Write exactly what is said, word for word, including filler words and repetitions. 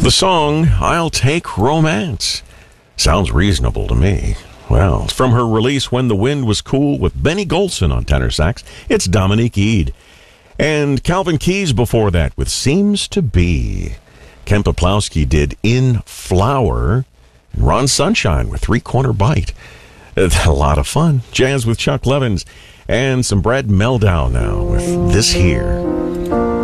The song, I'll Take Romance. Sounds reasonable to me. Well, it's from her release When the Wind Was Cool with Benny Golson on tenor sax. It's Dominique Eade. And Calvin Keys before that with Seems to Be. Ken Poplowski did In Flower. And Ron Sunshine with Three Corner Bite. It's a lot of fun. Jazz with Chuck Levins. And some Brad Meldau now with This Here.